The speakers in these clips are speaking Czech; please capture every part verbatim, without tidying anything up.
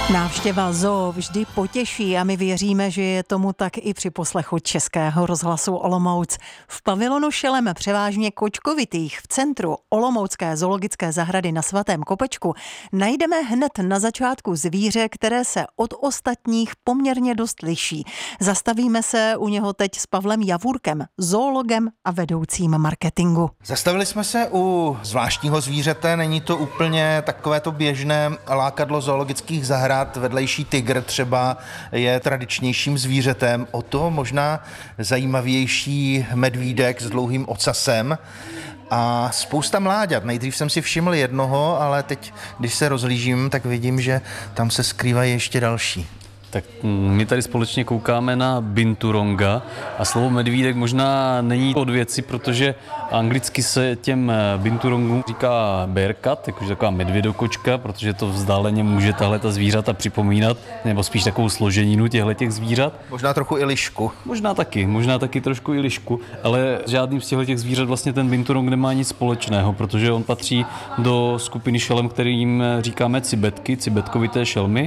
Návštěva zoo vždy potěší a my věříme, že je tomu tak i při poslechu Českého rozhlasu Olomouc. V pavilonu šelem převážně kočkovitých v centru Olomoucké zoologické zahrady na Svatém Kopečku najdeme hned na začátku zvíře, které se od ostatních poměrně dost liší. Zastavíme se u něho teď s Pavlem Javůrkem, zoologem a vedoucím marketingu. Zastavili jsme se u zvláštního zvířete, není to úplně takové to běžné lákadlo zoologických zahrad. Vedlejší tygr třeba je tradičnějším zvířetem, o to možná zajímavější medvídek s dlouhým ocasem a spousta mláďat. Nejdřív jsem si všiml jednoho, ale teď, když se rozhlížím, tak vidím, že tam se skrývají ještě další. Tak my tady společně koukáme na binturonga a slovo medvídek možná není od věci, protože anglicky se těm binturongům říká bearcat, jakože taková medvědokočka, protože to vzdáleně může tahle ta zvířata připomínat, nebo spíš takovou složeninu těchto zvířat. Možná trochu i lišku. Možná taky, možná taky trošku i lišku, ale s žádným z těchto zvířat vlastně ten binturong nemá nic společného, protože on patří do skupiny šelem, kterým říkáme cibetky, cibetkovité šelmy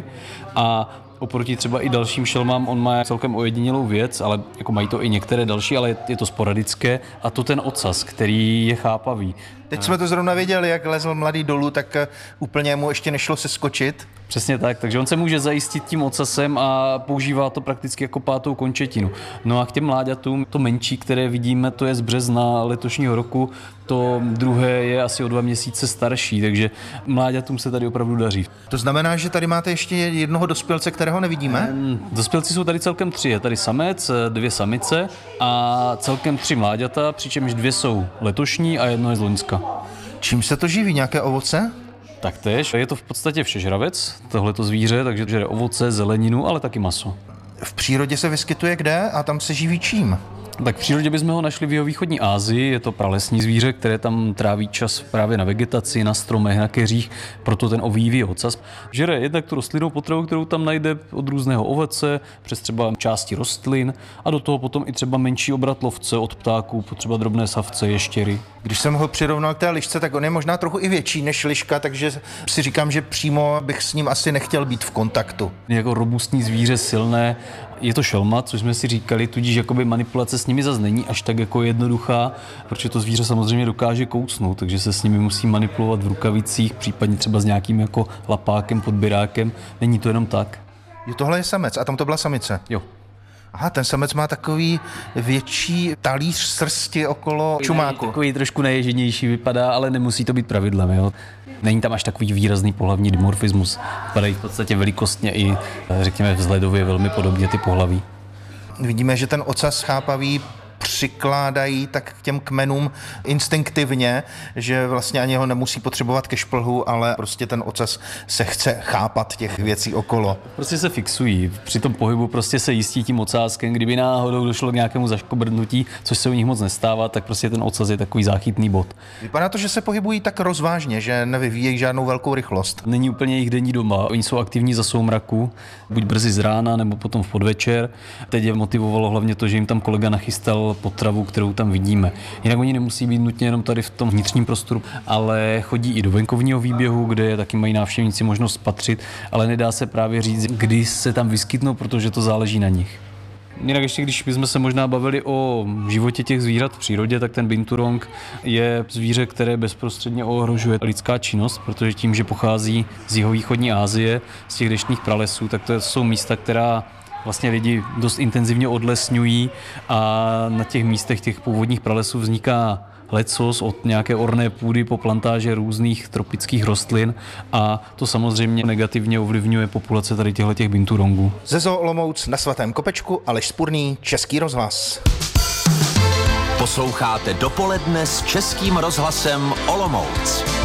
a oproti třeba i dalším šelmám on má celkem ojedinělou věc, ale jako mají to i některé další, ale je to sporadické a to ten ocas, který je chápavý. Teď jsme to zrovna viděli, jak lezl mladý dolů, tak úplně mu ještě nešlo se skočit. Přesně tak, takže on se může zajistit tím ocasem a používá to prakticky jako pátou končetinu. No a k těm mláďatům, to menší, které vidíme, to je z března letošního roku, to druhé je asi o dva měsíce starší, takže mláďatům se tady opravdu daří. To znamená, že tady máte ještě jednoho dospělce, kterého nevidíme? Dospělci jsou tady celkem tři, je tady samec, dvě samice a celkem tři mláďata, přičemž dvě jsou letošní a jedno je z loňska. Čím se to živí? Nějaké ovoce? Taktéž. Je to v podstatě všežravec, tohleto zvíře, takže žere ovoce, zeleninu, ale taky maso. V přírodě se vyskytuje kde a tam se živí čím? Tak v přírodě bychom ho našli v jihovýchodní Asii, je to pralesní zvíře, které tam tráví čas právě na vegetaci, na stromech, na keřích, proto ten ovívý ocas. Žere jednak tu rostlinnou potravu, kterou tam najde od různého ovoce, přes třeba části rostlin a do toho potom i třeba menší obratlovce od ptáků, třeba drobné savce, ještěry. Když jsem ho přirovnal k té lišce, tak on je možná trochu i větší než liška, takže si říkám, že přímo bych s ním asi nechtěl být v kontaktu. Je jako robustní zvíře, silné. Je to šelma, což jsme si říkali, tudíž jakoby manipulace s nimi zase není až tak jako jednoduchá, protože to zvíře samozřejmě dokáže kousnout, takže se s nimi musí manipulovat v rukavicích, případně třeba s nějakým jako lapákem, podběrákem. Není to jenom tak. Jo, tohle je samec a tam to byla samice. Jo. Aha, ten samec má takový větší talíř srsti okolo čumáku. Takový trošku neježenější vypadá, ale nemusí to být pravidlem, jo. Není tam až takový výrazný pohlavní dimorfismus. Vypadají v podstatě velikostně i, řekněme, vzhledově velmi podobně ty pohlaví. Vidíme, že ten ocas chápavý přikládají tak k těm kmenům instinktivně, že vlastně ani ho nemusí potřebovat ke šplhu, ale prostě ten ocas se chce chápat těch věcí okolo. Prostě se fixují. Při tom pohybu prostě se jistí tím ocáskem. Kdyby náhodou došlo k nějakému zaškobrnutí, což se u nich moc nestává, tak prostě ten ocas je takový záchytný bod. Vypadá to, že se pohybují tak rozvážně, že nevyvíjejí žádnou velkou rychlost. Není úplně jejich denní doma. Oni jsou aktivní za soumraku, buď brzy z rána, nebo potom v podvečer. Teď je motivovalo hlavně to, že jim tam kolega nachystal potravu, kterou tam vidíme. Jinak oni nemusí být nutně jenom tady v tom vnitřním prostoru, ale chodí i do venkovního výběhu, kde taky mají návštěvníci možnost spatřit, ale nedá se právě říct, kdy se tam vyskytnou, protože to záleží na nich. Jinak ještě, když bychom se možná bavili o životě těch zvířat v přírodě, tak ten binturong je zvíře, které bezprostředně ohrožuje lidská činnost, protože tím, že pochází z jihovýchodní Asie, z těch deštných pralesů, tak to jsou místa, která vlastně lidi dost intenzivně odlesňují a na těch místech těch původních pralesů vzniká lecos od nějaké orné půdy po plantáže různých tropických rostlin a to samozřejmě negativně ovlivňuje populace tady těchto binturongů. Ze Zoo Olomouc na Svatém Kopečku Aleš Spurný, Český rozhlas. Posloucháte Dopoledne s Českým rozhlasem Olomouc.